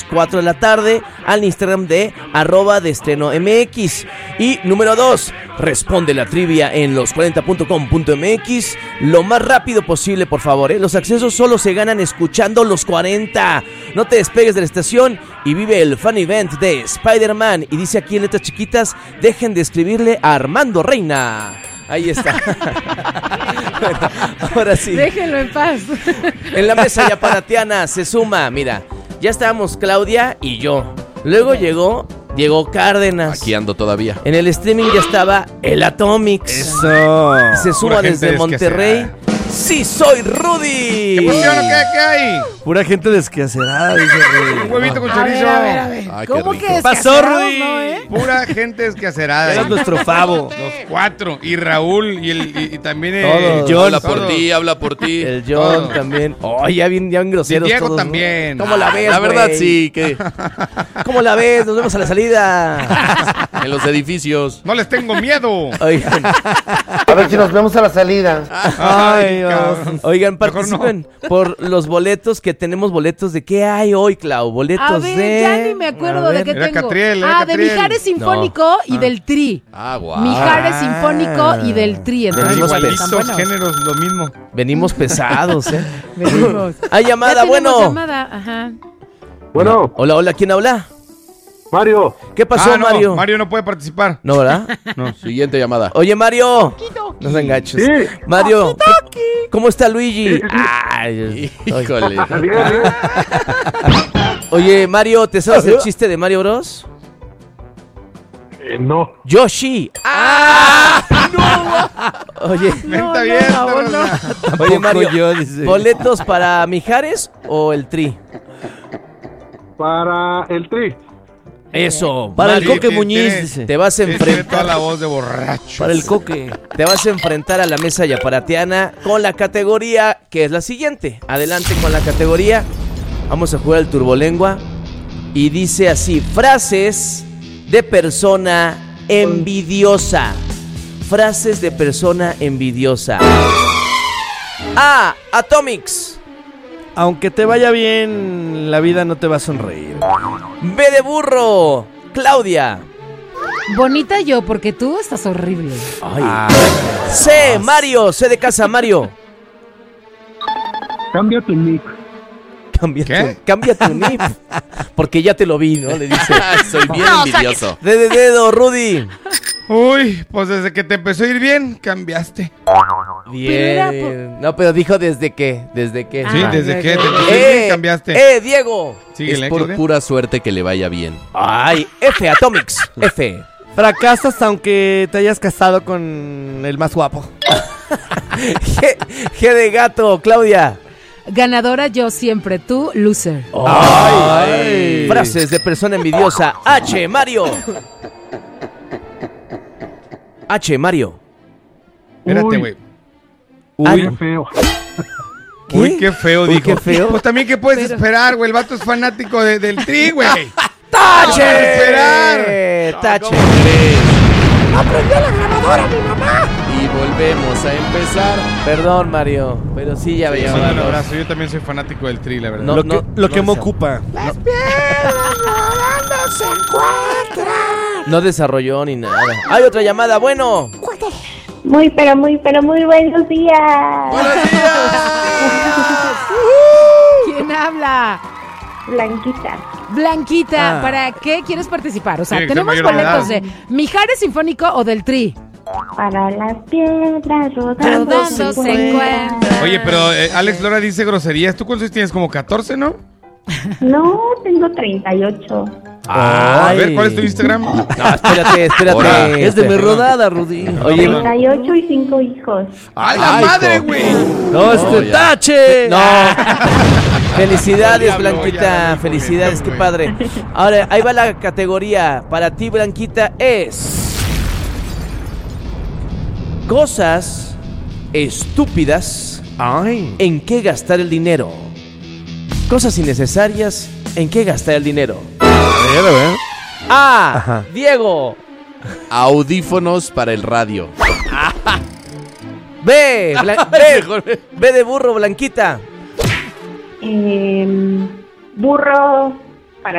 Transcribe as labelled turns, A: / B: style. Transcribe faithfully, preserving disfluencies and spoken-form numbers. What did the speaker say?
A: cuatro de la tarde al Instagram de arroba de estreno M X. Y número dos, responde la trivia en los cuarenta punto com punto m x lo más rápido posible, por favor, ¿eh? Los accesos solo se ganan escuchando los cuarenta. No te despegues de la estación y vive el fan event de Spider-Man. Y dice aquí en letras chiquitas, dejen de escribirle a Armando Reina. Ahí está. Bueno, ahora sí.
B: Déjenlo en paz.
A: En la mesa yaparatiana se suma, mira, ya estábamos Claudia y yo. Luego llegó Diego Cárdenas.
C: Aquí ando todavía.
A: En el streaming ya estaba el Atomix.
D: Eso.
A: Se suma desde Monterrey. ¡Sí, soy Rudy!
D: ¿Qué pusieron? ¿Qué, ¿Qué hay? Pura gente desquacerada, dice Rudy.
E: Un huevito con
B: A ver,
E: chorizo.
B: a ver, a ver.
C: Ay, qué
B: ¿Cómo
C: rico.
B: que
D: Pasó, Rudy.
B: no, eh?
E: Pura gente desquacerada.
D: Eres nuestro favo.
E: Los cuatro. Y Raúl y, el, y, y también el
A: Todos.
E: John.
C: Habla por
E: todos.
C: ti, habla por ti.
A: El John
E: Todos.
A: también. Oh, ya bien, ya bien
E: Y
A: groseros
E: Diego
A: todos, ¿no?
E: también.
A: ¿Cómo la ves,
C: La verdad,
A: güey?
C: sí, que
A: ¿Cómo la ves? Nos vemos a la salida.
C: en los edificios.
E: No les tengo miedo.
A: Oigan,
F: A ver si nos vemos a la salida.
D: Ay, Dios.
E: cabrón.
A: oigan,
E: Mejor
A: participen por los boletos que tenemos boletos de ¿qué hay hoy, Clau? Boletos
B: A ver,
A: de...
B: ya ni me acuerdo
A: A
B: de
A: ver.
B: qué
E: Era
B: tengo.
E: Catriel, era
B: ah, de
E: Catriel.
B: Mijares Sinfónico y
E: Ah.
B: del Tri.
C: Ah, guau.
B: Mijares Sinfónico y del Tri.
E: Ah,
B: Entonces,
A: Venimos
B: están
E: igualitos,
B: buenos.
E: géneros, lo mismo.
A: Venimos pesados, ¿eh?
B: Venimos.
A: Hay
B: Ya
A: llamada,
B: tenemos
A: bueno.
B: llamada, ajá.
F: Bueno,
A: Hola, hola, ¿quién habla?
F: Mario.
A: ¿Qué pasó,
E: Ah, no,
A: Mario?
E: Mario no puede participar.
A: No, ¿verdad?
C: No, siguiente llamada.
A: Oye, Mario. No se enganches.
F: Sí.
A: Mario, ¿cómo está Luigi? Ay,
C: Híjole.
F: Bien, bien.
A: oye, Mario, ¿te sabes el chiste de Mario Bros?
F: Eh, no.
A: Yoshi. ¡Ah! ¡No! Oye,
E: Venta bien.
B: no, no.
A: oye, Mario,
D: yo, dice.
A: ¿boletos para Mijares o el Tri?
F: Para el Tri.
A: Eso,
D: Para el
A: Mario,
D: Coque
E: tiene-
D: Muñiz,
E: tiene-
D: dice.
A: te vas a
E: Tiene toda
A: enfrentar
E: la voz de borracho.
D: Para el Coque.
A: Te vas a enfrentar a la mesa yaparatiana con la categoría que es la siguiente. Adelante con la categoría. Vamos a jugar el turbolengua. Y dice así: frases de persona envidiosa. Frases de persona envidiosa. A. Atomics.
D: Aunque te vaya bien, la vida no te va a sonreír.
A: B de burro. Claudia.
B: Bonita yo, porque tú estás horrible.
A: Ay. C. Mario. C de casa, Mario.
F: Cambia tu nick.
A: Cambia
E: ¿Qué?
A: tu, cambia tu N I P. Porque ya te lo vi, ¿no? Le dice.
C: Soy bien envidioso.
A: D de dedo, Rudy.
E: Uy, pues desde que te empezó a ir bien, cambiaste.
A: Bien.
B: Pero era
A: No, pero dijo desde que, desde que.
E: Sí,
B: Ah,
E: desde
B: ok,
E: que
B: ok.
E: te empezó a ir bien,
A: Eh,
E: cambiaste.
A: eh, Diego.
E: Síguele,
C: Es por
E: Claudia.
C: pura suerte que le vaya bien.
A: Ay, F, Atomics. F.
D: Fracasas aunque te hayas casado con el más guapo.
A: G, G de gato, Claudia.
B: Ganadora yo siempre, tú, loser.
A: Ay. Frases de persona envidiosa. H, Mario. H, Mario.
E: Espérate, güey.
A: Uy,
F: Qué feo.
A: ¿Qué?
E: Uy, qué feo,
A: Uy,
E: dijo.
A: qué feo.
E: Pues también, ¿qué puedes
B: Pero-
E: esperar, güey? El vato es fanático de- del Tri, güey.
A: ¡Tache!
E: esperar.
A: ¡Tache!
C: Y volvemos a empezar.
A: Perdón, Mario, pero sí ya
E: Te
A: veía.
E: mando un abrazo. Yo también soy fanático del Tri, la verdad.
A: No,
D: lo que,
A: no,
D: lo
A: no
D: que me
A: desa-
D: ocupa.
A: No desarrolló ni nada. Hay otra llamada, bueno.
G: Muy, pero muy, pero muy buenos días.
B: ¿Quién habla?
G: Blanquita.
B: Blanquita,
D: Ah.
B: ¿para qué quieres participar? O sea,
E: Tiene que ser
B: tenemos
E: mayor de
B: boletos de
E: edad.
B: Mijares Sinfónico o del Tri.
G: Para las piedras rodando,
B: Rodando se encuentran.
E: Oye, pero eh, Alex Lora dice groserías. ¿Tú cuántos tienes? ¿Como catorce, no?
G: No, tengo treinta y ocho.
E: A ver, ¿cuál es tu Instagram?
A: No, espérate, espérate.
C: Ahora,
D: Es de mi
A: Espérate.
D: rodada, Rudy.
A: Oye,
G: treinta y ocho y cinco hijos.
E: ¡Ay, la
A: Ay,
E: madre,
A: hijo.
E: güey!
D: No, este
C: ya.
D: tache.
A: no. Felicidades,
E: Diablo, ya
A: Blanquita.
E: lo
A: Felicidades,
E: dijo,
A: qué
E: güey.
A: padre. Ahora, ahí va la categoría. Para ti, Blanquita, es cosas estúpidas
D: Ay.
A: en qué gastar el dinero. Cosas innecesarias en qué gastar el dinero.
D: A ver, a ver.
A: A.
D: Ajá.
A: Diego.
C: Audífonos para el radio.
A: B. Blan- B. B de burro, Blanquita.
G: Eh, burro.